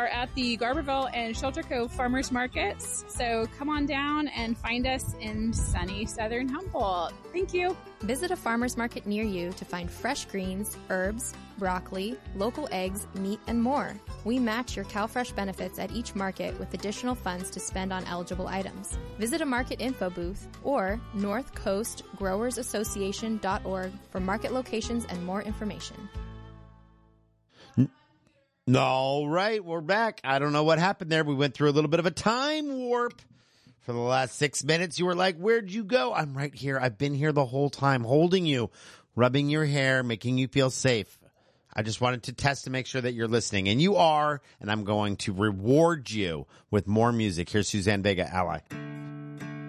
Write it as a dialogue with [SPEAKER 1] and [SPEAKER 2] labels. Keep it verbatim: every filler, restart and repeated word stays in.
[SPEAKER 1] are at the Garberville and Shelter Cove Farmers Markets. So come on down and find us in sunny Southern Humboldt. Thank you.
[SPEAKER 2] Visit a farmer's market near you to find fresh greens, herbs, broccoli, local eggs, meat, and more. We match your CalFresh benefits at each market with additional funds to spend on eligible items. Visit a market info booth or north coast growers association dot org for market locations and more information.
[SPEAKER 3] All right, we're back. I don't know what happened there. We went through a little bit of a time warp. For the last six minutes, you were like, where'd you go? I'm right here. I've been here the whole time, holding you, rubbing your hair, making you feel safe. I just wanted to test to make sure that you're listening. And you are, and I'm going to reward you with more music. Here's Suzanne Vega, Ally.